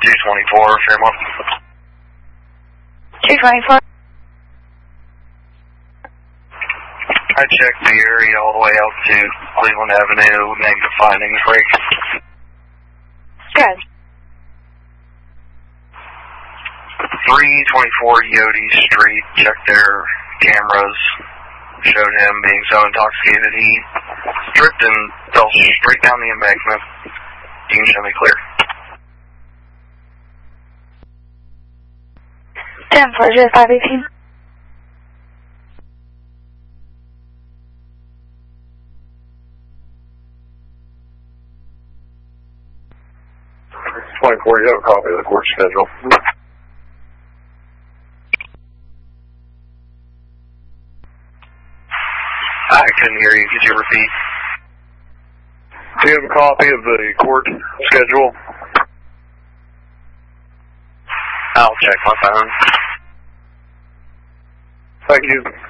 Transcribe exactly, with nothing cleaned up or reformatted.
two twenty-four, Fairmont. two twenty-four. I checked the area all the way out to Cleveland Avenue, negative findings, break. Good. three twenty-four Yodi Street, checked their cameras, showed him being so intoxicated he tripped and fell straight down the embankment. You can show me clear. ten four zero five eighteen. twenty-four, you have a copy of the court schedule. I couldn't hear you. Could you repeat? Do you have a copy of the court schedule? I'll check my phone. Thank you.